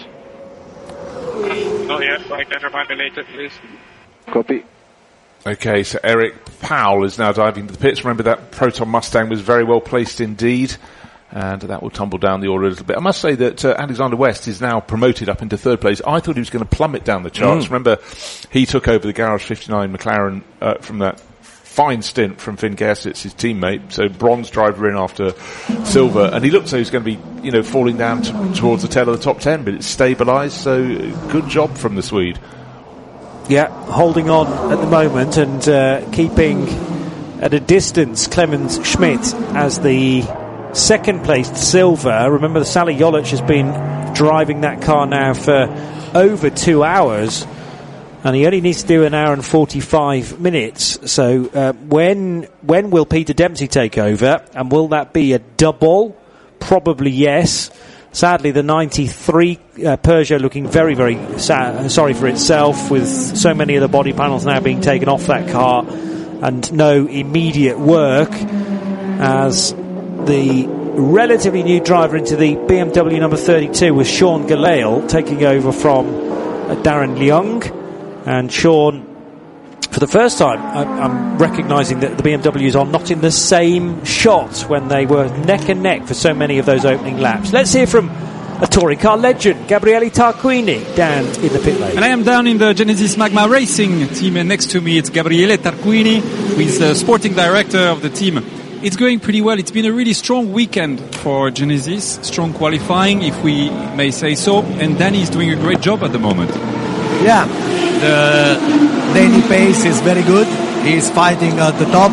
Not yet, I can remind me later, please. Copy. Okay, so Eric Powell is now diving to the pits. Remember that Proton Mustang was very well placed indeed, and that will tumble down the order a little bit. I must say that uh, Alexander West is now promoted up into third place. I thought he was going to plummet down the charts. Mm. Remember, he took over the Garage fifty-nine McLaren uh, from that fine stint from Finn Gersitz, his teammate, so bronze driver in after silver, and he looked so he was going to be, you know, falling down t- towards the tail of the top ten, but it's stabilised, so good job from the Swede. Yeah, holding on at the moment and uh, keeping at a distance Clemens Schmidt as the second placed silver. Remember, Sally Jolic has been driving that car now for over two hours. And he only needs to do an hour and forty-five minutes. So uh, when when will Peter Dempsey take over? And will that be a double? Probably yes. Sadly, the ninety-three uh, Peugeot looking very, very sad, sorry for itself, with so many of the body panels now being taken off that car and no immediate work, as the relatively new driver into the B M W number thirty-two was Sean Gelael, taking over from uh, Darren Leung. And Sean, for the first time, I'm recognising that the B M Ws are not in the same shot when they were neck and neck for so many of those opening laps. Let's hear from a touring car legend, Gabriele Tarquini, down in the pit lane. And I am down in the Genesis Magma Racing team, and next to me it's Gabriele Tarquini, who is the sporting director of the team. It's going pretty well. It's been a really strong weekend for Genesis, strong qualifying, if we may say so, and Danny is doing a great job at the moment. Yeah, the daily pace is very good. He's fighting at the top.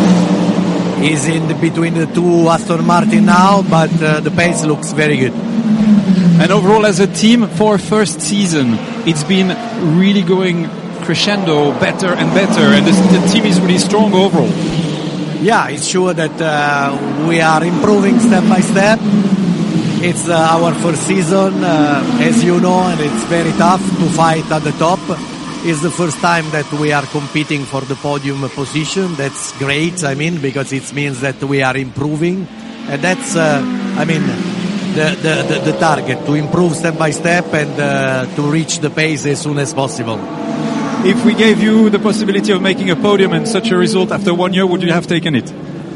He's in the, between the two Aston Martin now, but uh, the pace looks very good. And overall, as a team, for a first season, it's been really going crescendo, better and better, and the, the team is really strong overall. Yeah, it's sure that uh, we are improving step by step. It's uh, our first season, uh, as you know, and it's very tough to fight at the top. It's the first time that we are competing for the podium position. That's great, I mean, because it means that we are improving. And that's, uh, I mean, the, the, the, the target, to improve step by step and uh, to reach the pace as soon as possible. If we gave you the possibility of making a podium and such a result after one year, would you have taken it?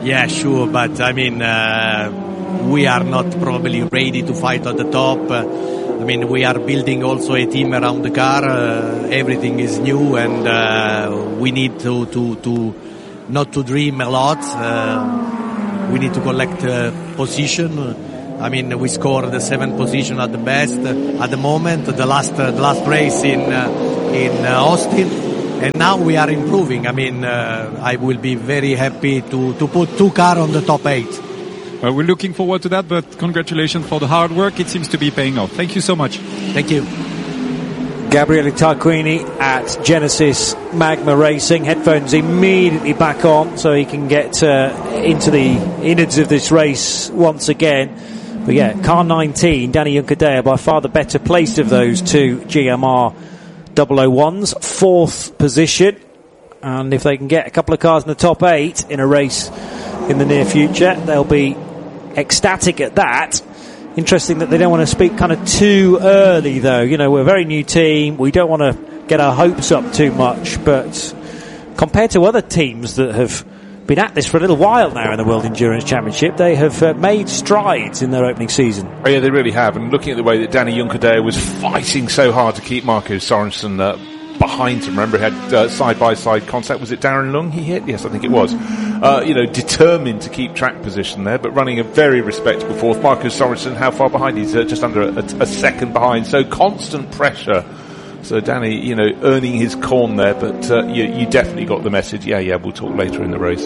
Yeah, sure, but I mean, uh, we are not probably ready to fight at the top. Uh, I mean, we are building also a team around the car. Uh, everything is new, and uh, we need to, to, to not to dream a lot. Uh, we need to collect uh, position. I mean, we scored the seventh position at the best uh, at the moment. The last uh, the last race in uh, in uh, Austin. And now we are improving. I mean, uh, I will be very happy to, to put two cars on the top eight. Well, we're looking forward to that, but congratulations for the hard work. It seems to be paying off. Thank you so much. Thank you. Gabriele Tarquini at Genesis Magma Racing. Headphones immediately back on so he can get uh, into the innards of this race once again. But yeah, car nineteen, Danny Juncadella, by far the better placed of those two G M R double oh ones, fourth position, and if they can get a couple of cars in the top eight in a race in the near future, they'll be ecstatic at that. Interesting that they don't want to speak kind of too early, though. You know, we're a very new team, we don't want to get our hopes up too much, but compared to other teams that have been at this for a little while now in the World Endurance Championship, they have uh, made strides in their opening season. Oh yeah, they really have. And looking at the way that Danny Juncadella was fighting so hard to keep Marco Sorensen uh, behind him. Remember, he had uh, side-by-side contact. Was it Darren Lung he hit? Yes, I think it was. Uh, you know, determined to keep track position there, but running a very respectable fourth. Marco Sorensen, how far behind? He's uh, just under a, a second behind. So constant pressure. So Danny, you know, earning his corn there, but uh, you, you definitely got the message. Yeah, yeah, we'll talk later in the race.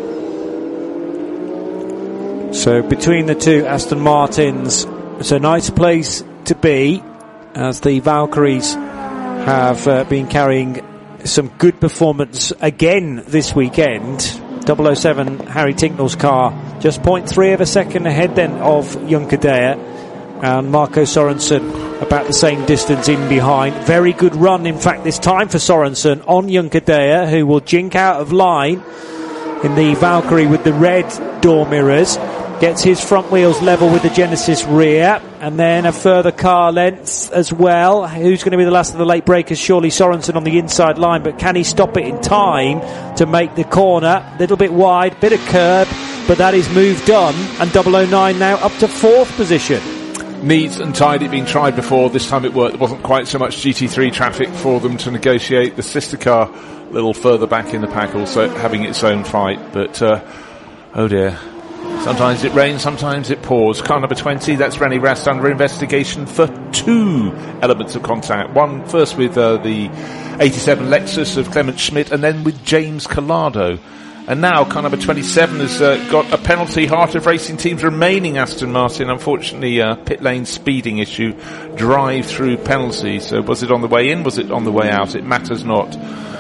So between the two Aston Martins, it's a nice place to be, as the Valkyries have uh, been carrying some good performance again this weekend. double oh seven Harry Tincknell's car just zero point three of a second ahead then of Juncadella. And Marco Sorensen about the same distance in behind. Very good run, in fact, this time for Sorensen on Juncadella, who will jink out of line in the Valkyrie with the red door mirrors. Gets his front wheels level with the Genesis rear. And then a further car length as well. Who's going to be the last of the late breakers? Surely Sorensen on the inside line. But can he stop it in time to make the corner? A little bit wide, bit of curb. But that is move done. And double oh nine now up to fourth position. Neat and tidy, being tried before. This time it worked. There wasn't quite so much G T three traffic for them to negotiate. The sister car a little further back in the pack, also having its own fight. But, uh, oh dear. Sometimes it rains, sometimes it pours. Car number twenty, that's René Rast, under investigation for two elements of contact. One first with uh, the eighty-seven Lexus of Clement Schmidt, and then with James Collado. And now car number twenty-seven has uh, got a penalty. Heart of Racing Team's remaining Aston Martin. Unfortunately, uh, pit lane speeding issue, drive-through penalty. So was it on the way in? Was it on the way out? It matters not.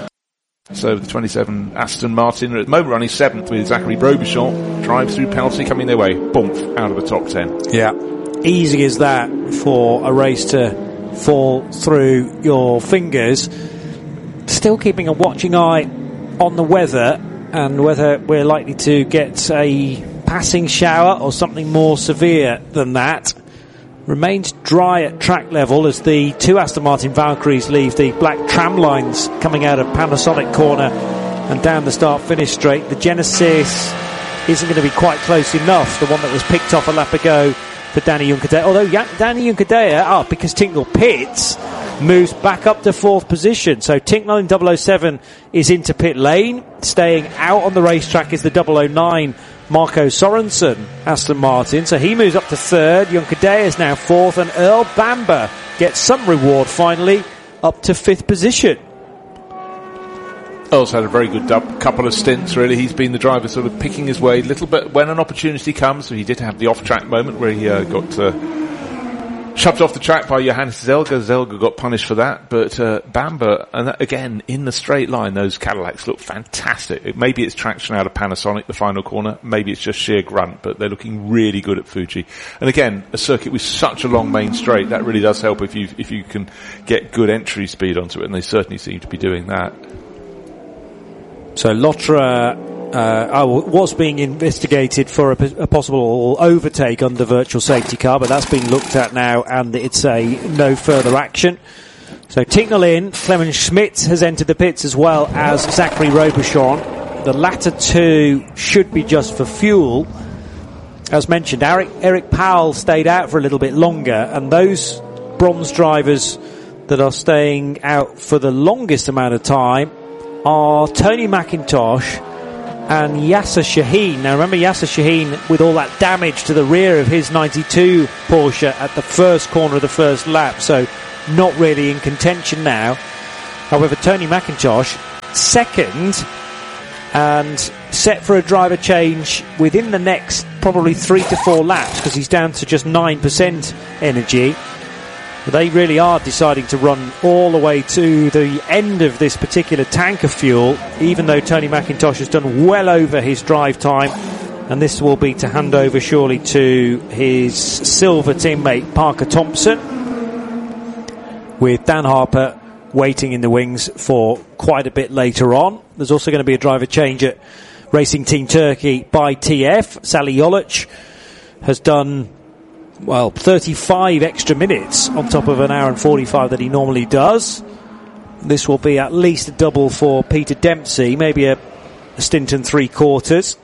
So the twenty-seven Aston Martin are at the moment running seventh with Zachary Robichon. Drive-through penalty coming their way. Boom, out of the top ten. Yeah. Easy as that for a race to fall through your fingers. Still keeping a watching eye on the weather, and whether we're likely to get a passing shower or something more severe than that. Remains dry at track level as the two Aston Martin Valkyries leave the black tram lines coming out of Panasonic corner and down the start-finish straight. The Genesis isn't going to be quite close enough, the one that was picked off a lap ago for Danny Juncadella. Although yeah, Danny Juncadella, oh, because Tincknell pits, moves back up to fourth position. So Tincknell in double oh seven is into pit lane. Staying out on the racetrack is the double oh nine Marco Sorensen Aston Martin. So he moves up to third. Juncadella is now fourth, and Earl Bamber gets some reward finally up to fifth position. Earl's had a very good dub, couple of stints really. He's been the driver sort of picking his way a little bit when an opportunity comes. So he did have the off-track moment where he uh, got uh, shoved off the track by Johannes Zelga. Zelga got punished for that, but uh, Bamber, and that, again, in the straight line, those Cadillacs look fantastic. It, maybe it's traction out of Panasonic, the final corner. Maybe it's just sheer grunt, but they're looking really good at Fuji. And again, a circuit with such a long main straight, that really does help if you if you can get good entry speed onto it, and they certainly seem to be doing that. So Lotra uh, oh, was being investigated for a, a possible overtake under virtual safety car, but that's been looked at now, and it's a no further action. So Tincknell in, Clement Schmidt has entered the pits as well as Zachary Robichon. The latter two should be just for fuel. As mentioned, Eric, Eric Powell stayed out for a little bit longer, and those bronze drivers that are staying out for the longest amount of time are Tony McIntosh and Yasser Shaheen. Now remember, Yasser Shaheen, with all that damage to the rear of his ninety-two Porsche at the first corner of the first lap, so not really in contention now. However, Tony McIntosh, second, and set for a driver change within the next probably three to four laps, because he's down to just nine percent energy. They really are deciding to run all the way to the end of this particular tank of fuel, even though Tony McIntosh has done well over his drive time, and this will be to hand over surely to his silver teammate Parker Thompson, with Dan Harper waiting in the wings for quite a bit later on. There's also going to be a driver change at Racing Team Turkey by T F. Sally Jolic has done, well, thirty-five extra minutes on top of an hour and forty-five that he normally does. This will be at least a double for Peter Dempsey, maybe a, a stint and three quarters.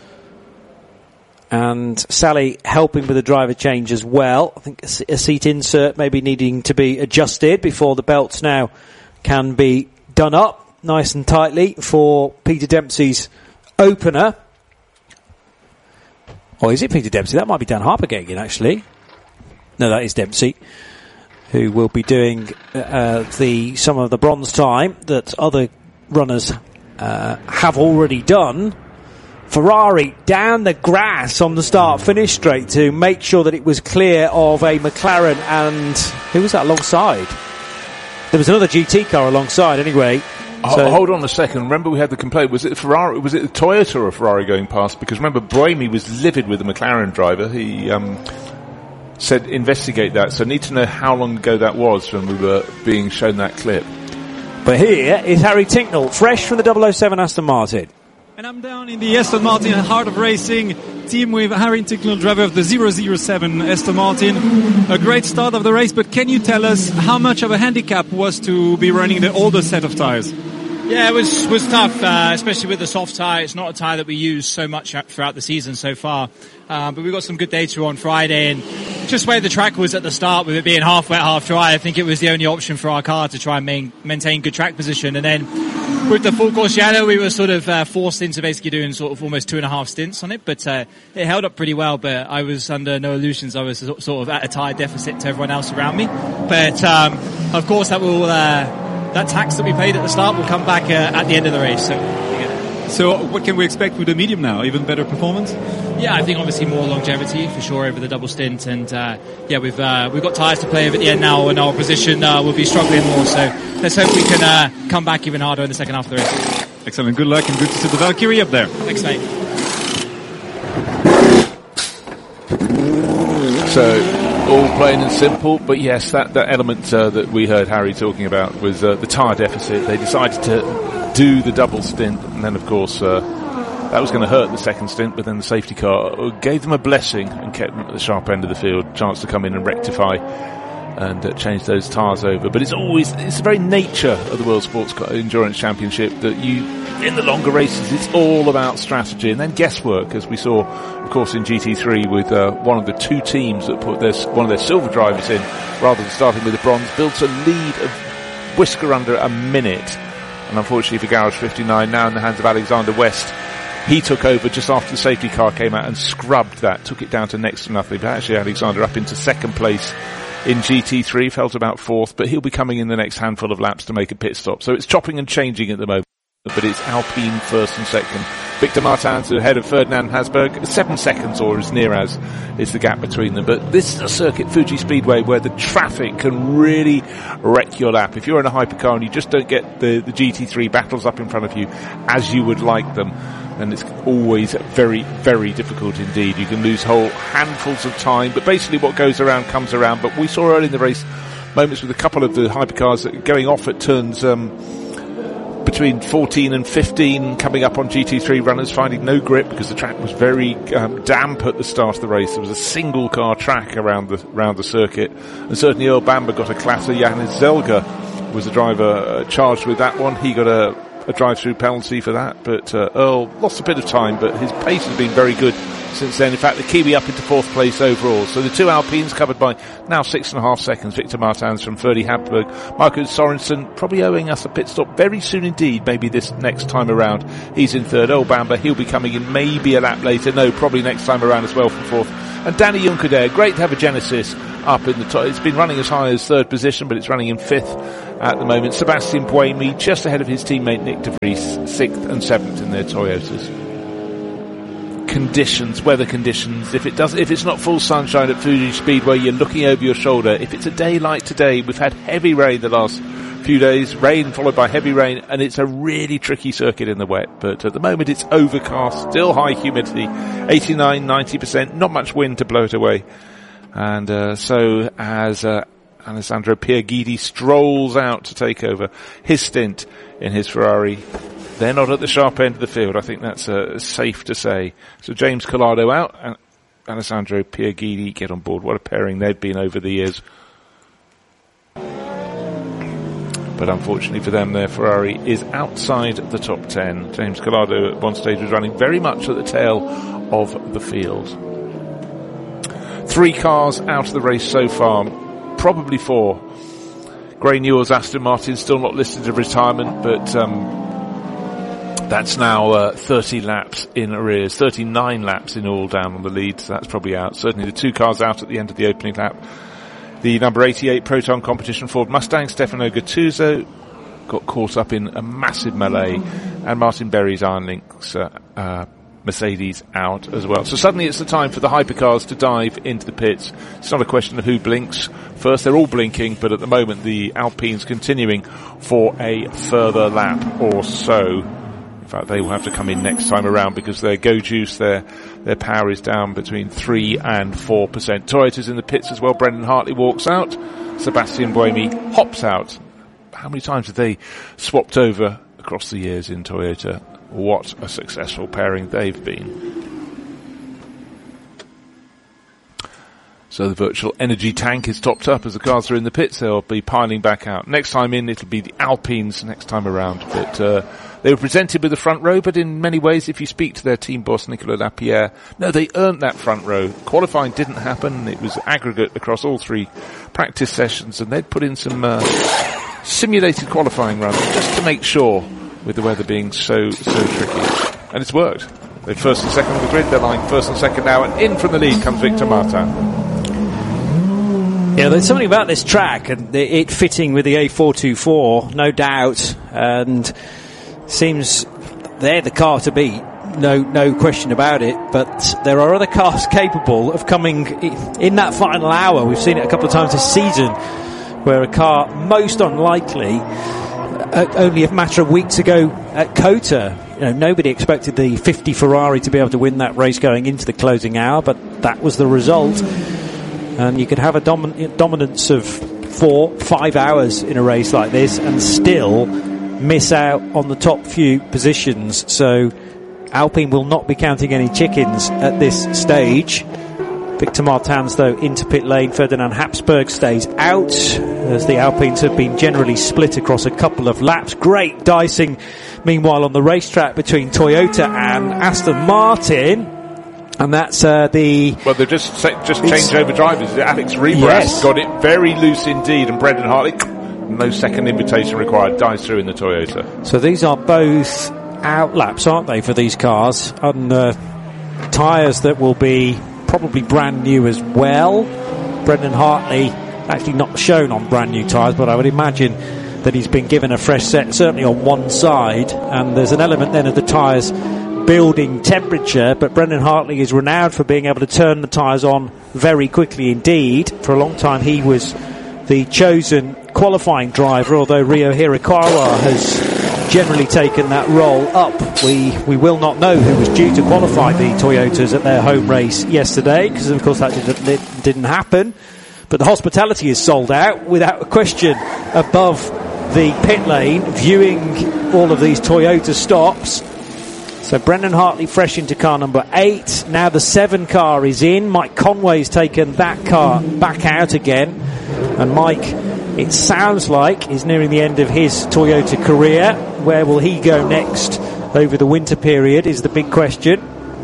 And Sally helping with the driver change as well. I think a seat insert maybe needing to be adjusted before the belts now can be done up nice and tightly for Peter Dempsey's opener. Or is it Peter Dempsey? That might be Dan Harper getting in, actually. No, that is Dempsey, who will be doing uh, the some of the bronze time that other runners uh, have already done. Ferrari down the grass on the start-finish straight to make sure that it was clear of a McLaren, and who was that alongside? There was another G T car alongside anyway. So oh, hold on a second. Remember, we had the complaint. Was it Ferrari? Was it the Toyota or Ferrari going past? Because remember, Brahmy was livid with the McLaren driver. He um, said investigate that. So I need to know how long ago that was when we were being shown that clip. But here is Harry Tinknell, fresh from the double oh seven Aston Martin. And I'm down in the Aston Martin Heart of Racing team with Harry Tinknell, driver of the zero zero seven Aston Martin. A great start of the race, but can you tell us how much of a handicap was to be running the older set of tyres? Yeah, it was was tough, uh, especially with the soft tyre. It's not a tyre that we use so much throughout the season so far. Uh, but we got some good data on Friday, and just where the track was at the start, with it being half wet, half dry, I think it was the only option for our car to try and main, maintain good track position. And then with the full course shadow, we were sort of uh, forced into basically doing sort of almost two and a half stints on it, but uh, it held up pretty well. But I was under no illusions. I was sort of at a tyre deficit to everyone else around me. But um, of course, that will uh, that tax that we paid at the start will come back uh, at the end of the race. So, yeah. So what can we expect with the medium now? Even better performance? Yeah, I think obviously more longevity for sure over the double stint, and uh, yeah, we've uh, we've got tyres to play with at the end now, and our position uh, will be struggling more. So let's hope we can uh, come back even harder in the second half of the race. Excellent, good luck, and good to see the Valkyrie up there. Thanks, mate. So all plain and simple, but yes, that that element uh, that we heard Harry talking about was uh, the tyre deficit. They decided to do the double stint, and then of course. Uh, That was going to hurt the second stint, but then the safety car gave them a blessing and kept them at the sharp end of the field, chance to come in and rectify and uh, change those tyres over. But it's always, it's the very nature of the World Sports Endurance Championship that you, in the longer races, it's all about strategy and then guesswork, as we saw, of course, in G T three with uh, one of the two teams that put their, one of their silver drivers in, rather than starting with the bronze, built a lead of whisker under a minute. And unfortunately for Garage fifty-nine, now in the hands of Alexander West, he took over just after the safety car came out and scrubbed that, took it down to next to nothing. But actually Alexander up into second place in G T three, felt about fourth, but he'll be coming in the next handful of laps to make a pit stop. So it's chopping and changing at the moment, but it's Alpine first and second. Victor Martins ahead of Ferdinand Hasberg, seven seconds or as near as is the gap between them. But this is a circuit, Fuji Speedway, where the traffic can really wreck your lap. If you're in a hypercar and you just don't get the, the G T three battles up in front of you as you would like them, and it's always very, very difficult indeed. You can lose whole handfuls of time, but basically what goes around comes around. But we saw early in the race moments with a couple of the hypercars going off at turns um, between fourteen and fifteen, coming up on G T three runners, finding no grip because the track was very um, damp at the start of the race. There was a single car track around the around the circuit, and certainly Earl Bamber got a clatter. Janis Zelga was the driver uh, charged with that one. He got a a drive-through penalty for that, but uh, Earl lost a bit of time, but his pace has been very good since then. In fact, the Kiwi up into fourth place overall. So the two Alpines covered by now six and a half seconds. Victor Martins from Ferdy Habberg. Marcus Sorensen probably owing us a pit stop very soon indeed, maybe this next time around. He's in third. Earl Bamber, he'll be coming in maybe a lap later. No, probably next time around as well from fourth. And Danny Juncker there, great to have a Genesis up in the top. It's been running as high as third position, but it's running in fifth at the moment. Sebastian Buemi just ahead of his teammate Nick De Vries, sixth and seventh in their Toyotas. Conditions, weather conditions. If it does, if it's not full sunshine at Fuji Speedway, you're looking over your shoulder. If it's a day like today, we've had heavy rain the last few days, rain followed by heavy rain, and it's a really tricky circuit in the wet. But at the moment, it's overcast, still high humidity, eighty-nine, ninety percent, not much wind to blow it away. And uh, so as uh, Alessandro Pierguidi strolls out to take over his stint in his Ferrari, they're not at the sharp end of the field. I think that's uh, safe to say. So James Collado out and Alessandro Pierguidi get on board. What a pairing they've been over the years. But unfortunately for them, their Ferrari is outside the top ten. James Collado at one stage was running very much at the tail of the field. Three cars out of the race so far, probably four. Gray Newell's Aston Martin still not listed to retirement, but um, that's now uh, thirty laps in arrears, thirty-nine laps in all down on the lead, so that's probably out. Certainly the two cars out at the end of the opening lap. The number eighty-eight Proton Competition Ford Mustang, Stefano Gattuso, got caught up in a massive melee, and Martin Berry's Iron Lynx uh, uh, Mercedes out as well. So suddenly it's the time for the hypercars to dive into the pits. It's not a question of who blinks first. They're all blinking, but at the moment the Alpines continuing for a further lap or so. In fact, they will have to come in next time around because their go juice, their their power is down between three and four percent. Toyota's in the pits as well. Brendan Hartley walks out. Sebastian Buemi hops out. How many times have they swapped over across the years in Toyota? What a successful pairing they've been. So the virtual energy tank is topped up as the cars are in the pits. They'll be piling back out. Next time in, it'll be the Alpines next time around. But uh, they were presented with the front row, but in many ways, if you speak to their team boss, Nicolas Lapierre, no, they earned that front row. Qualifying didn't happen. It was aggregate across all three practice sessions, and they'd put in some uh, simulated qualifying runs just to make sure, with the weather being so, so tricky. And it's worked. They're first and second on the grid. They're lying first and second now, and in from the lead comes Victor Martin. Yeah, there's something about this track and it fitting with the A four twenty-four, no doubt, and seems they're the car to beat, no no question about it, but there are other cars capable of coming in that final hour. We've seen it a couple of times this season, where a car most unlikely, uh, only a matter of weeks ago at COTA, you know, nobody expected the fifty Ferrari to be able to win that race going into the closing hour, but that was the result. And you could have a domin- dominance of four, five hours in a race like this and still miss out on the top few positions. So Alpine will not be counting any chickens at this stage. Victor Martins, though, into pit lane. Ferdinand Habsburg stays out, as the Alpines have been generally split across a couple of laps. Great dicing, meanwhile, on the racetrack between Toyota and Aston Martin. And that's uh, the... Well, they've just just changed over drivers. Alex Rebras yes. got it very loose indeed, and Brendan Hartley, no second invitation required, dives through in the Toyota. So these are both out laps, aren't they, for these cars? On uh, tyres that will be probably brand new as well. Brendan Hartley actually not shown on brand new tyres, but I would imagine that he's been given a fresh set, certainly on one side, and there's an element then of the tyres building temperature, but Brendan Hartley is renowned for being able to turn the tyres on very quickly indeed. For a long time he was the chosen qualifying driver, although Ryo Hirakawa has generally taken that role up. We we will not know who was due to qualify the Toyotas at their home race yesterday, because of course that didn't, it didn't happen. But the hospitality is sold out without a question above the pit lane, viewing all of these Toyota stops. So Brendan Hartley fresh into car number eight. Now the seven car is in. Mike Conway's taken that car back out again. And Mike, it sounds like, is nearing the end of his Toyota career. where will he go next over the winter period is the big question.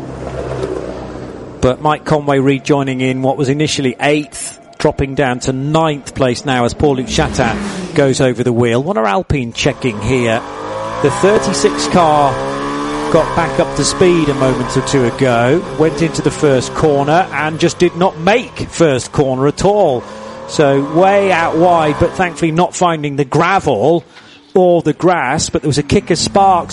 But Mike Conway rejoining in what was initially eighth, dropping down to ninth place now as Paul-Luc Chatin goes over the wheel. What are Alpine checking here? The thirty-six car got back up to speed a moment or two ago, went into the first corner and just did not make first corner at all. So way out wide, but thankfully not finding the gravel or the grass, but there was a kick of sparks